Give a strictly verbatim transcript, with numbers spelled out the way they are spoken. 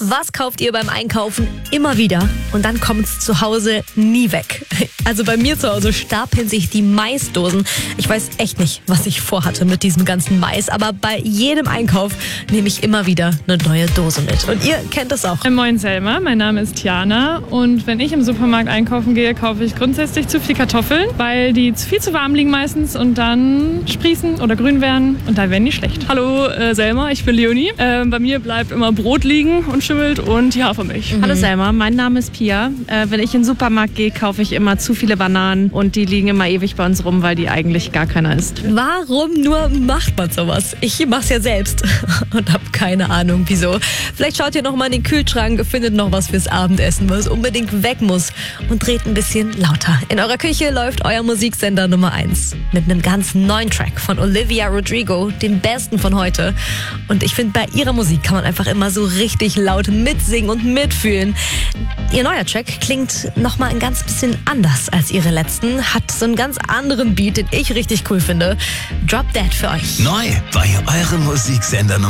Was kauft ihr beim Einkaufen immer wieder und dann kommt es zu Hause nie weg? Also bei mir zu Hause stapeln sich die Maisdosen. Ich weiß echt nicht, was ich vorhatte mit diesem ganzen Mais, aber bei jedem Einkauf nehme ich immer wieder eine neue Dose mit. Und ihr kennt das auch. Moin Selma, mein Name ist Tiana und wenn ich im Supermarkt einkaufen gehe, kaufe ich grundsätzlich zu viel Kartoffeln, weil die zu viel zu warm liegen meistens und dann sprießen oder grün werden und dann werden die schlecht. Hallo äh, Selma, ich bin Leonie. Äh, bei mir bleibt immer Brot liegen und schimmelt und die Hafermilch. Mhm. Hallo Selma, mein Name ist Pia. Äh, wenn ich in den Supermarkt gehe, kaufe ich immer zu viele Bananen und die liegen immer ewig bei uns rum, weil die eigentlich gar keiner isst. Warum nur macht man sowas? Ich mach's ja selbst und habe keine Ahnung wieso. Vielleicht schaut ihr noch mal in den Kühlschrank, findet noch was fürs Abendessen, was unbedingt weg muss und dreht ein bisschen lauter. In eurer Küche läuft euer Musiksender Nummer eins mit einem ganz neuen Track von Olivia Rodrigo, dem besten von heute. Und ich finde, bei ihrer Musik kann man einfach immer so richtig laut mitsingen und mitfühlen. Ihr neuer Track klingt noch mal ein ganz bisschen anders als ihre letzten, hat so einen ganz anderen Beat, den ich richtig cool finde. Drop Dead für euch. Neu bei eurem Musiksender Nummer